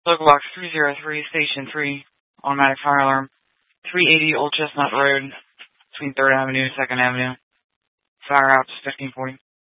Local box 303, station 3, automatic fire alarm, 380 Old Chestnut Road, between 3rd Avenue and 2nd Avenue. Fire ops 1540.